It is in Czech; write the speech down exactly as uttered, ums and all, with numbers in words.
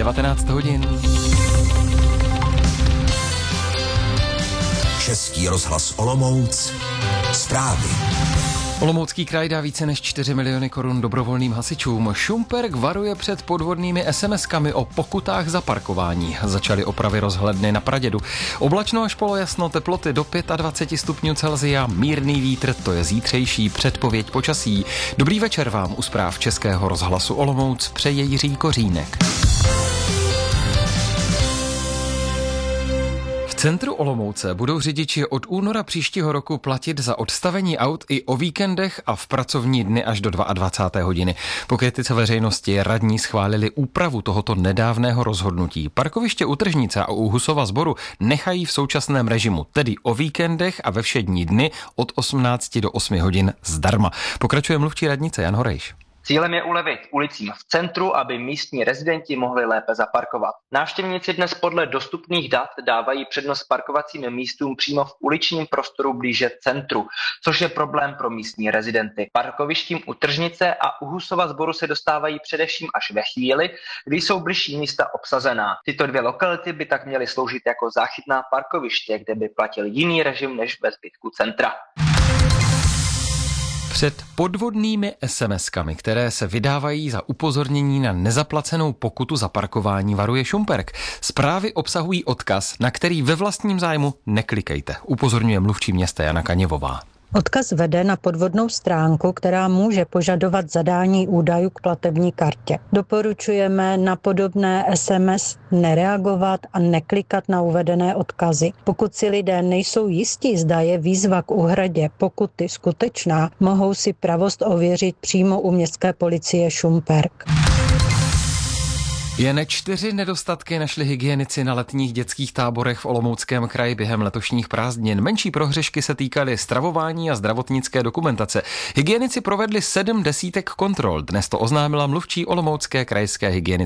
devatenáct hodin. Český rozhlas Olomouc. Zprávy. Olomoucký kraj dá více než čtyři miliony korun dobrovolným hasičům. Šumperk varuje před podvodnými es em eskami o pokutách za parkování. Začaly opravy rozhledny na Pradědu. Oblačno až polojasno, teploty do dvacet pět stupňů Celsia, mírný vítr, to je zítřejší předpověď počasí. Dobrý večer vám u zpráv Českého rozhlasu Olomouc přeje Jiří Kořínek. V centru Olomouce budou řidiči od února příštího roku platit za odstavení aut i o víkendech a v pracovní dny až do dvacáté druhé hodiny. Po kritice veřejnosti radní schválili úpravu tohoto nedávného rozhodnutí. Parkoviště u Tržnice a u Husova Sboru nechají v současném režimu, tedy o víkendech a ve všední dny od osmnácti do osmi hodin zdarma. Pokračuje mluvčí radnice Jan Horejš. Cílem je ulevit ulicím v centru, aby místní rezidenti mohli lépe zaparkovat. Návštěvníci dnes podle dostupných dat dávají přednost parkovacím místům přímo v uličním prostoru blíže centru, což je problém pro místní rezidenty. Parkovištím u Tržnice a u Husova Sboru se dostávají především až ve chvíli, kdy jsou bližší místa obsazená. Tyto dvě lokality by tak měly sloužit jako záchytná parkoviště, kde by platil jiný režim než ve zbytku centra. Před podvodnými es em eskami, které se vydávají za upozornění na nezaplacenou pokutu za parkování, varuje Šumperk. Zprávy obsahují odkaz, na který ve vlastním zájmu neklikejte, upozorňuje mluvčí města Jana Kaněvová. Odkaz vede na podvodnou stránku, která může požadovat zadání údajů k platební kartě. Doporučujeme na podobné es em es nereagovat a neklikat na uvedené odkazy. Pokud si lidé nejsou jistí, zda je výzva k úhradě pokuty skutečná, mohou si pravost ověřit přímo u městské policie Šumperk. Jen čtyři nedostatky našli hygienici na letních dětských táborech v Olomouckém kraji během letošních prázdnin. Menší prohřešky se týkaly stravování a zdravotnické dokumentace. Hygienici provedli sedm desítek kontrol. Dnes to oznámila mluvčí olomoucké krajské hygienické